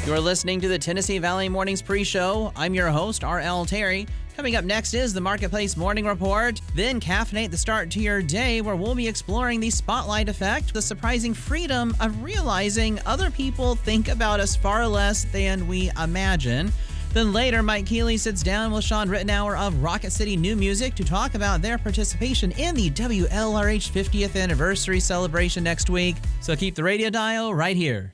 You're listening to the Tennessee Valley Mornings Pre-Show. I'm your host, R.L. Terry. Coming up next is the Marketplace Morning Report. Then caffeinate the start to your day, where we'll be exploring the spotlight effect, the surprising freedom of realizing other people think about us far less than we imagine. Then later, Mike Keeley sits down with Sean Rittenauer of Rocket City New Music to talk about their participation in the WLRH 50th anniversary celebration next week. So keep the radio dial right here.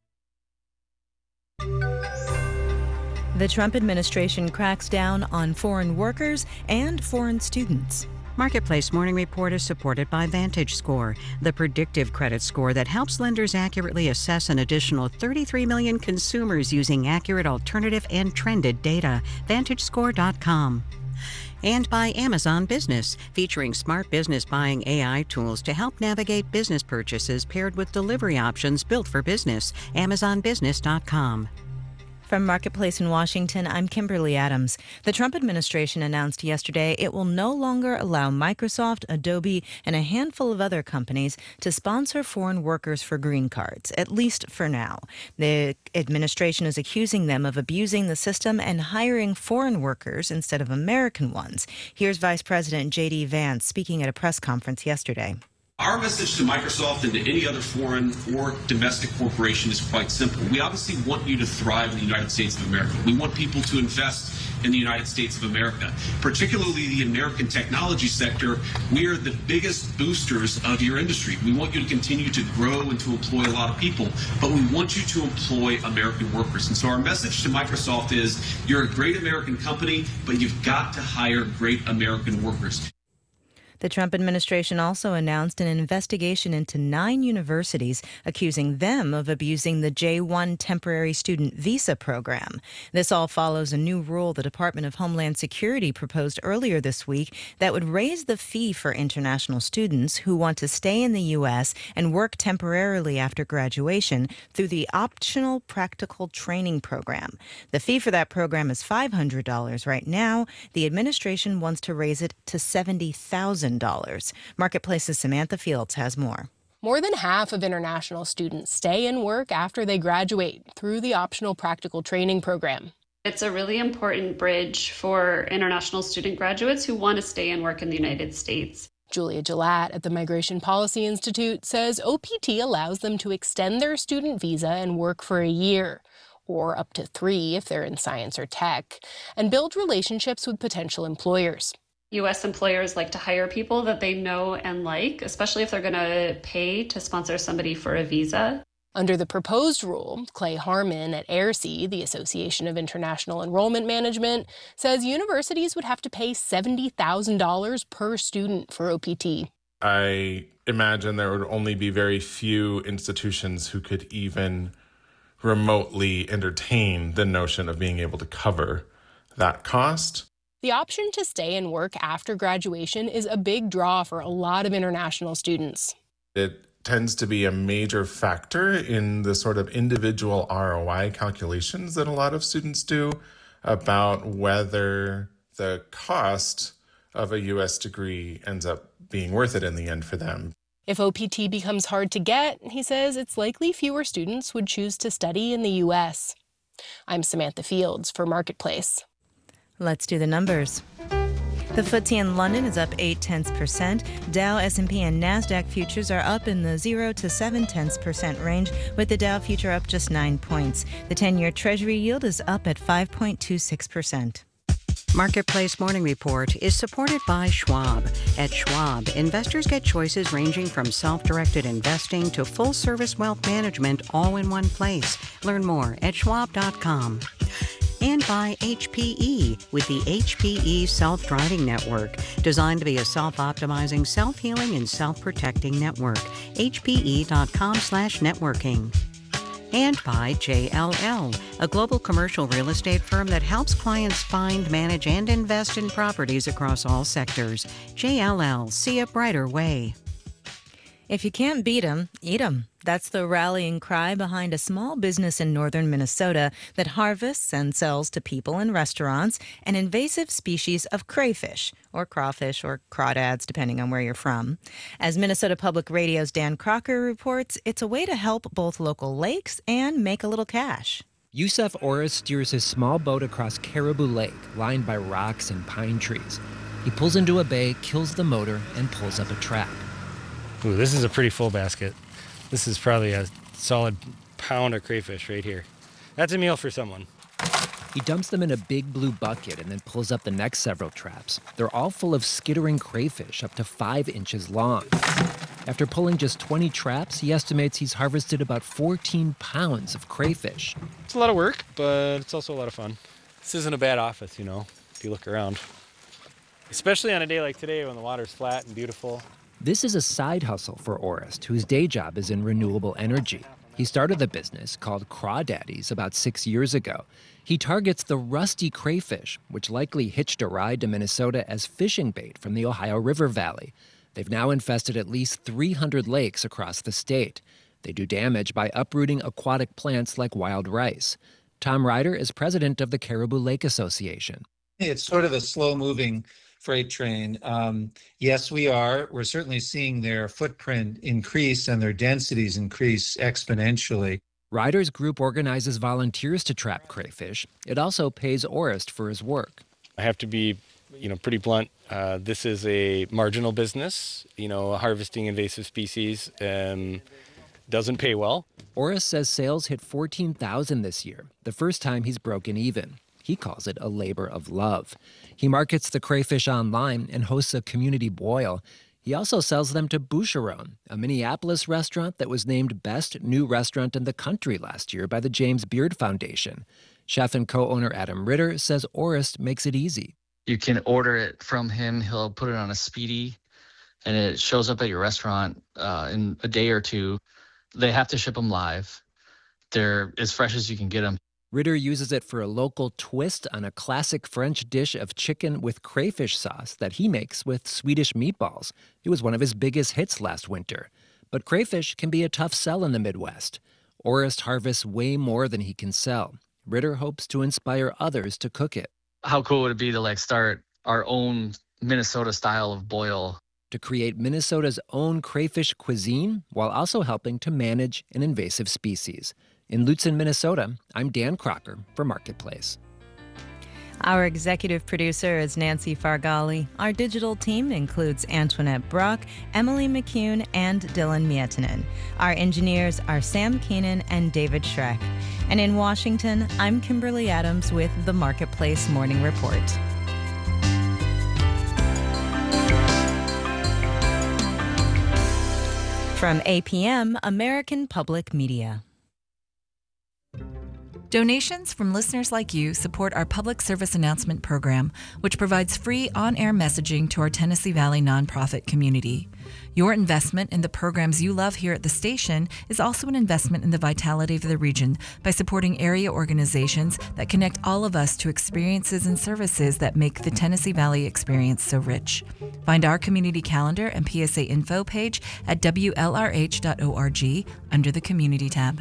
The Trump administration cracks down on foreign workers and foreign students. Marketplace Morning Report is supported by VantageScore, the predictive credit score that helps lenders accurately assess an additional 33 million consumers using accurate alternative and trended data. VantageScore.com. And by Amazon Business, featuring smart business buying AI tools to help navigate business purchases paired with delivery options built for business. AmazonBusiness.com. From Marketplace in Washington, I'm Kimberly Adams. The Trump administration announced yesterday it will no longer allow Microsoft, Adobe, and a handful of other companies to sponsor foreign workers for green cards, at least for now. The administration is accusing them of abusing the system and hiring foreign workers instead of American ones. Here's Vice President J.D. Vance speaking at a press conference yesterday. Our message to Microsoft and to any other foreign or domestic corporation is quite simple. We obviously want you to thrive in the United States of America. We want people to invest in the United States of America, particularly the American technology sector. We are the biggest boosters of your industry. We want you to continue to grow and to employ a lot of people, but we want you to employ American workers. And so our message to Microsoft is you're a great American company, but you've got to hire great American workers. The Trump administration also announced an investigation into 9 universities, accusing them of abusing the J-1 temporary student visa program. This all follows a new rule the Department of Homeland Security proposed earlier this week that would raise the fee for international students who want to stay in the U.S. and work temporarily after graduation through the optional practical training program. The fee for that program is $500 right now. The administration wants to raise it to $70,000. Marketplace's Samantha Fields has more. More than half of international students stay and work after they graduate through the optional practical training program. It's a really important bridge for international student graduates who want to stay and work in the United States. Julia Gillette at the Migration Policy Institute says OPT allows them to extend their student visa and work for a year, or up to 3 if they're in science or tech, and build relationships with potential employers. U.S. employers like to hire people that they know and like, especially if they're going to pay to sponsor somebody for a visa. Under the proposed rule, Clay Harmon at AIRC, the Association of International Enrollment Management, says universities would have to pay $70,000 per student for OPT. I imagine there would only be very few institutions who could even remotely entertain the notion of being able to cover that cost. The option to stay and work after graduation is a big draw for a lot of international students. It tends to be a major factor in the sort of individual ROI calculations that a lot of students do about whether the cost of a U.S. degree ends up being worth it in the end for them. If OPT becomes hard to get, he says it's likely fewer students would choose to study in the U.S. I'm Samantha Fields for Marketplace. Let's do the numbers. The FTSE in London is up 0.8%. Dow, S&P, and NASDAQ futures are up in the 0 to 0.7% range, with the Dow future up just 9 points. The 10-year Treasury yield is up at 5.26%. Marketplace Morning Report is supported by Schwab. At Schwab, investors get choices ranging from self-directed investing to full-service wealth management all in one place. Learn more at schwab.com. And by HPE with the HPE Self-Driving Network, designed to be a self-optimizing, self-healing, and self-protecting network. HPE.com/networking. And by JLL, a global commercial real estate firm that helps clients find, manage, and invest in properties across all sectors. JLL, see a brighter way. If you can't beat 'em, eat 'em. That's the rallying cry behind a small business in northern Minnesota that harvests and sells to people in restaurants an invasive species of crayfish, or crawfish, or crawdads, depending on where you're from. As Minnesota Public Radio's Dan Crocker reports, it's a way to help both local lakes and make a little cash. Yusef Orris steers his small boat across Caribou Lake, lined by rocks and pine trees. He pulls into a bay, kills the motor, and pulls up a trap. Ooh, this is a pretty full basket. This is probably a solid pound of crayfish right here. That's a meal for someone. He dumps them in a big blue bucket and then pulls up the next several traps. They're all full of skittering crayfish up to 5 inches long. After pulling just 20 traps, he estimates he's harvested about 14 pounds of crayfish. It's a lot of work, but it's also a lot of fun. This isn't a bad office, if you look around. Especially on a day like today when the water's flat and beautiful. This is a side hustle for Orist, whose day job is in renewable energy. He started the business called Crawdaddies about 6 years ago. He targets the rusty crayfish, which likely hitched a ride to Minnesota as fishing bait from the Ohio River Valley. They've now infested at least 300 lakes across the state. They do damage by uprooting aquatic plants like wild rice. Tom Ryder is president of the Caribou Lake Association. It's sort of a slow-moving freight train. Yes, we're certainly seeing their footprint increase and their densities increase exponentially. Ryder's group organizes volunteers to trap crayfish. It also pays Orist for his work. I have to be, pretty blunt. This is a marginal business. Harvesting invasive species doesn't pay well. Orist says sales hit 14,000 this year, the first time he's broken even. He calls it a labor of love. He markets the crayfish online and hosts a community boil. He also sells them to Boucheron, a Minneapolis restaurant that was named Best New Restaurant in the Country last year by the James Beard Foundation. Chef and co-owner Adam Ritter says Orist makes it easy. You can order it from him. He'll put it on a speedy, and it shows up at your restaurant in a day or two. They have to ship them live. They're as fresh as you can get them. Ritter uses it for a local twist on a classic French dish of chicken with crayfish sauce that he makes with Swedish meatballs. It was one of his biggest hits last winter. But crayfish can be a tough sell in the Midwest. Orist harvests way more than he can sell. Ritter hopes to inspire others to cook it. How cool would it be to start our own Minnesota style of boil? To create Minnesota's own crayfish cuisine while also helping to manage an invasive species. In Lutzen, Minnesota, I'm Dan Crocker for Marketplace. Our executive producer is Nancy Fargali. Our digital team includes Antoinette Brock, Emily McCune, and Dylan Miettinen. Our engineers are Sam Keenan and David Schreck. And in Washington, I'm Kimberly Adams with the Marketplace Morning Report. From APM, American Public Media. Donations from listeners like you support our public service announcement program, which provides free on-air messaging to our Tennessee Valley nonprofit community. Your investment in the programs you love here at the station is also an investment in the vitality of the region by supporting area organizations that connect all of us to experiences and services that make the Tennessee Valley experience so rich. Find our community calendar and PSA info page at WLRH.org under the Community tab.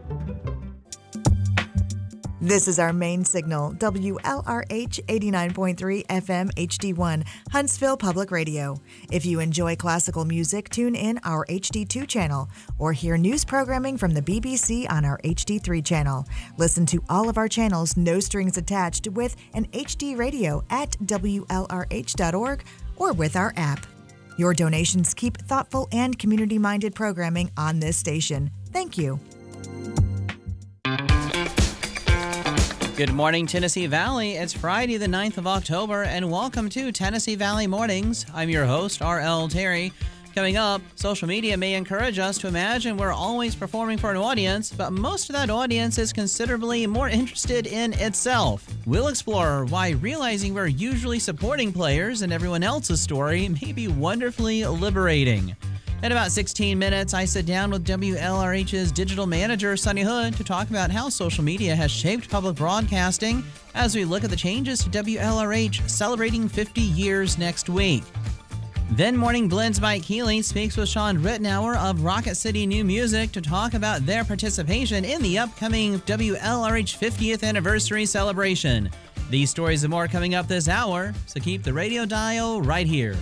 This is our main signal, WLRH 89.3 FM HD1, Huntsville Public Radio. If you enjoy classical music, tune in our HD2 channel or hear news programming from the BBC on our HD3 channel. Listen to all of our channels, no strings attached, with an HD radio at WLRH.org or with our app. Your donations keep thoughtful and community-minded programming on this station. Thank you. Good morning, Tennessee Valley. It's Friday, the 9th of October, and welcome to Tennessee Valley Mornings. I'm your host, R.L. Terry. Coming up, social media may encourage us to imagine we're always performing for an audience, but most of that audience is considerably more interested in itself. We'll explore why realizing we're usually supporting players in everyone else's story may be wonderfully liberating. In about 16 minutes, I sit down with WLRH's digital manager, Sunny Hood, to talk about how social media has shaped public broadcasting as we look at the changes to WLRH celebrating 50 years next week. Then Morning Blends Mike Healy speaks with Sean Rittenauer of Rocket City New Music to talk about their participation in the upcoming WLRH 50th anniversary celebration. These stories and more coming up this hour, so keep the radio dial right here.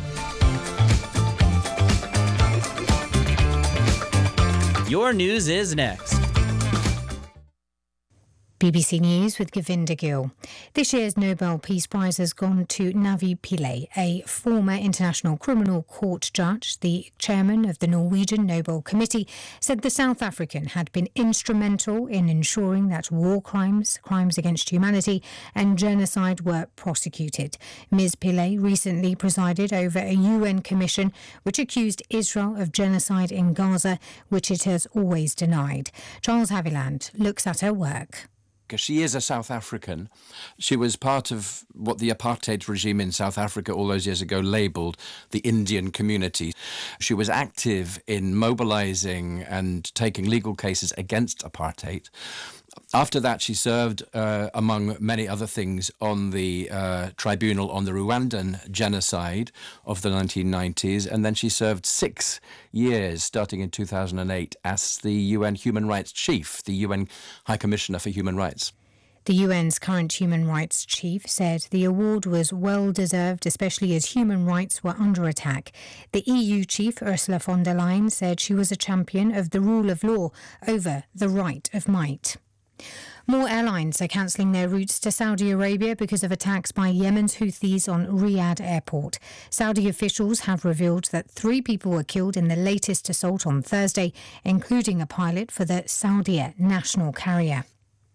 Your news is next. BBC News with Govinda Gill. This year's Nobel Peace Prize has gone to Navi Pillay, a former International Criminal Court judge. The chairman of the Norwegian Nobel Committee said the South African had been instrumental in ensuring that war crimes, crimes against humanity and genocide were prosecuted. Ms. Pillay recently presided over a UN commission which accused Israel of genocide in Gaza, which it has always denied. Charles Haviland looks at her work. She is a South African. She was part of what the apartheid regime in South Africa all those years ago labelled the Indian community. She was active in mobilising and taking legal cases against apartheid. After that, she served, among many other things, on the tribunal on the Rwandan genocide of the 1990s, and then she served 6 years, starting in 2008, as the UN Human Rights Chief, the UN High Commissioner for Human Rights. The UN's current human rights chief said the award was well deserved, especially as human rights were under attack. The EU chief, Ursula von der Leyen, said she was a champion of the rule of law over the right of might. More airlines are cancelling their routes to Saudi Arabia because of attacks by Yemen's Houthis on Riyadh airport. Saudi officials have revealed that 3 people were killed in the latest assault on Thursday, including a pilot for the Saudia national carrier.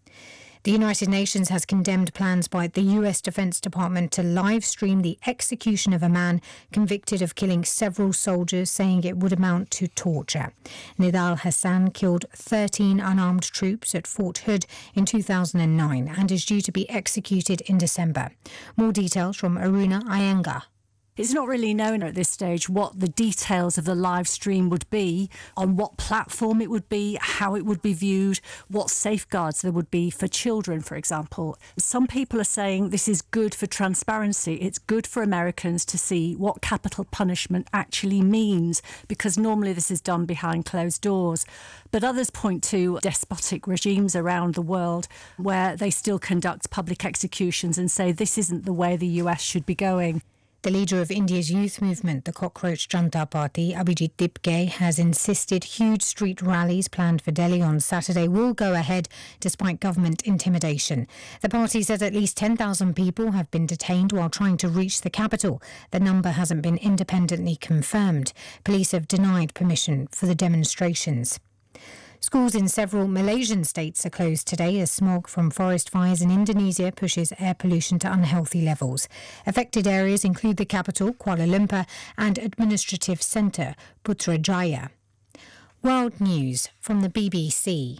The United Nations has condemned plans by the US Defense Department to live stream the execution of a man convicted of killing several soldiers, saying it would amount to torture. Nidal Hassan killed 13 unarmed troops at Fort Hood in 2009 and is due to be executed in December. More details from Aruna Iyengar. It's not really known at this stage what the details of the live stream would be, on what platform it would be, how it would be viewed, what safeguards there would be for children, for example. Some people are saying this is good for transparency. It's good for Americans to see what capital punishment actually means, because normally this is done behind closed doors. But others point to despotic regimes around the world where they still conduct public executions and say this isn't the way the US should be going. The leader of India's youth movement, the Cockroach Janata Party, Abhijit Dipge, has insisted huge street rallies planned for Delhi on Saturday will go ahead despite government intimidation. The party says at least 10,000 people have been detained while trying to reach the capital. The number hasn't been independently confirmed. Police have denied permission for the demonstrations. Schools in several Malaysian states are closed today as smog from forest fires in Indonesia pushes air pollution to unhealthy levels. Affected areas include the capital, Kuala Lumpur, and administrative centre, Putrajaya. World News from the BBC.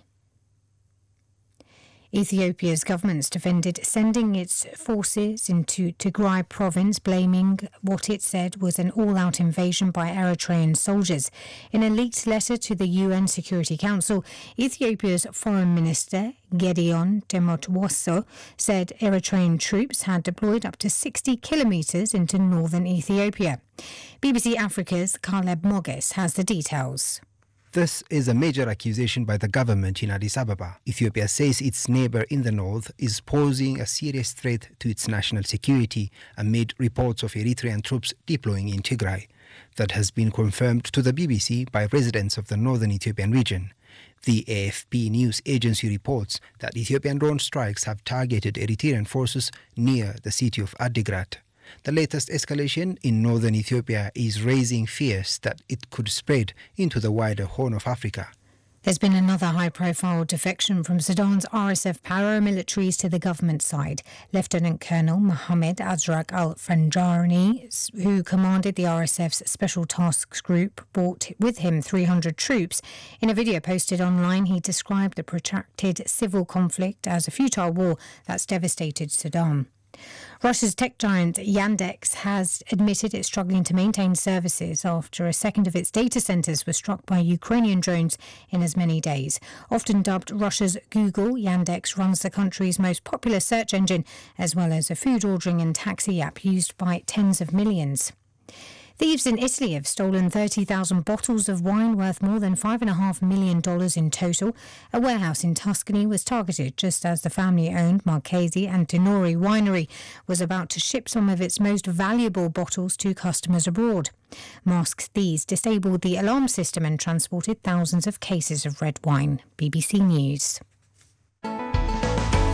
Ethiopia's government's defended sending its forces into Tigray province, blaming what it said was an all-out invasion by Eritrean soldiers. In a leaked letter to the UN Security Council, Ethiopia's Foreign Minister, Gedeon Timotwoso, said Eritrean troops had deployed up to 60 kilometres into northern Ethiopia. BBC Africa's Caleb Moges has the details. This is a major accusation by the government in Addis Ababa. Ethiopia says its neighbour in the north is posing a serious threat to its national security amid reports of Eritrean troops deploying in Tigray. That has been confirmed to the BBC by residents of the northern Ethiopian region. The AFP news agency reports that Ethiopian drone strikes have targeted Eritrean forces near the city of Adigrat. The latest escalation in northern Ethiopia is raising fears that it could spread into the wider Horn of Africa. There's been another high-profile defection from Sudan's RSF paramilitaries to the government side. Lieutenant Colonel Mohammed Azrak al-Franjani, who commanded the RSF's Special Tasks Group, brought with him 300 troops. In a video posted online, he described the protracted civil conflict as a futile war that's devastated Sudan. Russia's tech giant Yandex has admitted it's struggling to maintain services after a second of its data centres was struck by Ukrainian drones in as many days. Often dubbed Russia's Google, Yandex runs the country's most popular search engine, as well as a food ordering and taxi app used by tens of millions. Thieves in Italy have stolen 30,000 bottles of wine worth more than $5.5 million in total. A warehouse in Tuscany was targeted just as the family-owned Marchesi and Tenori winery was about to ship some of its most valuable bottles to customers abroad. Masked thieves disabled the alarm system and transported thousands of cases of red wine. BBC News.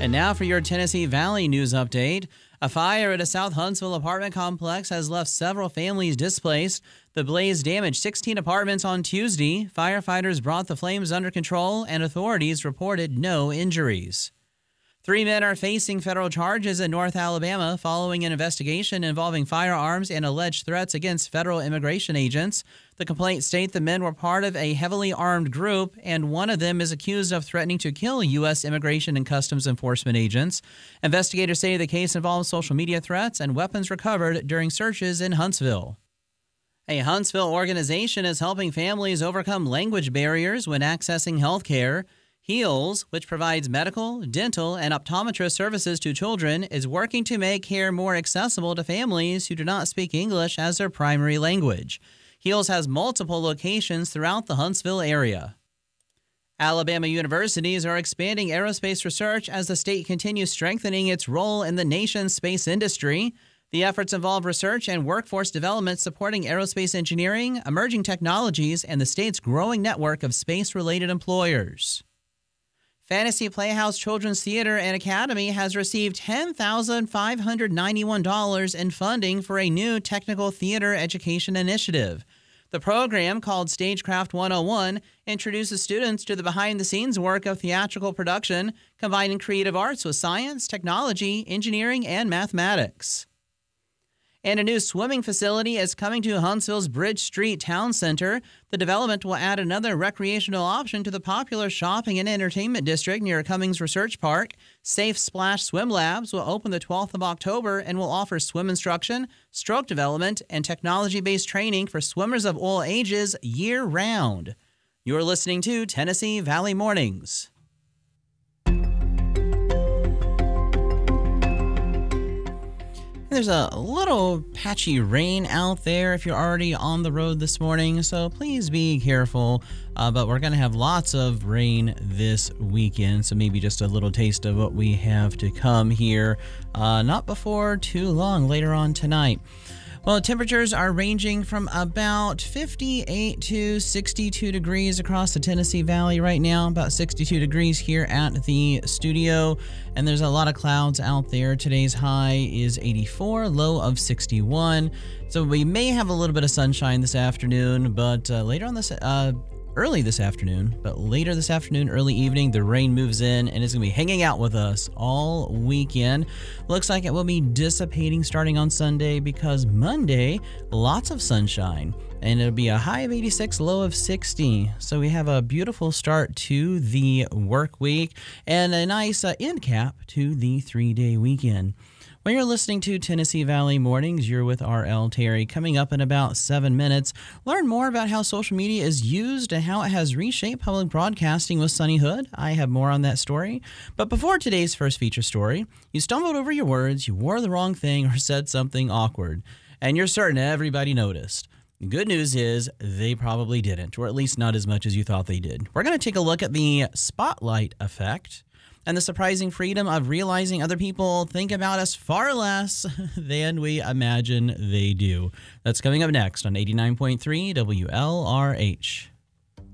And now for your Tennessee Valley news update. A fire at a South Huntsville apartment complex has left several families displaced. The blaze damaged 16 apartments on Tuesday. Firefighters brought the flames under control, and authorities reported no injuries. 3 men are facing federal charges in North Alabama following an investigation involving firearms and alleged threats against federal immigration agents. The complaints state the men were part of a heavily armed group, and one of them is accused of threatening to kill U.S. Immigration and Customs Enforcement agents. Investigators say the case involves social media threats and weapons recovered during searches in Huntsville. A Huntsville organization is helping families overcome language barriers when accessing health care. HEALS, which provides medical, dental, and optometrist services to children, is working to make care more accessible to families who do not speak English as their primary language. HEALS has multiple locations throughout the Huntsville area. Alabama universities are expanding aerospace research as the state continues strengthening its role in the nation's space industry. The efforts involve research and workforce development supporting aerospace engineering, emerging technologies, and the state's growing network of space-related employers. Fantasy Playhouse Children's Theater and Academy has received $10,591 in funding for a new technical theater education initiative. The program, called Stagecraft 101, introduces students to the behind-the-scenes work of theatrical production, combining creative arts with science, technology, engineering, and mathematics. And a new swimming facility is coming to Huntsville's Bridge Street Town Center. The development will add another recreational option to the popular shopping and entertainment district near Cummings Research Park. Safe Splash Swim Labs will open the 12th of October and will offer swim instruction, stroke development, and technology-based training for swimmers of all ages year-round. You're listening to Tennessee Valley Mornings. There's a little patchy rain out there if you're already on the road this morning, so please be careful. But we're going to have lots of rain this weekend, so maybe just a little taste of what we have to come here. Not before too long, later on tonight. Well, temperatures are ranging from about 58 to 62 degrees across the Tennessee Valley right now, about 62 degrees here at the studio, and there's a lot of clouds out there. Today's high is 84, low of 61, so we may have a little bit of sunshine this afternoon, but later this afternoon, early evening, the rain moves in and is going to be hanging out with us all weekend. Looks like it will be dissipating starting on Sunday because Monday, lots of sunshine, and it'll be a high of 86, low of 60. So we have a beautiful start to the work week and a nice end cap to the 3-day weekend. When you're listening to Tennessee Valley Mornings, you're with R.L. Terry. Coming up in about 7 minutes, learn more about how social media is used and how it has reshaped public broadcasting with Sonny Hood. I have more on that story. But before today's first feature story, you stumbled over your words, you wore the wrong thing, or said something awkward, and you're certain everybody noticed. The good news is they probably didn't, or at least not as much as you thought they did. We're going to take a look at the spotlight effect and the surprising freedom of realizing other people think about us far less than we imagine they do. That's coming up next on 89.3 WLRH.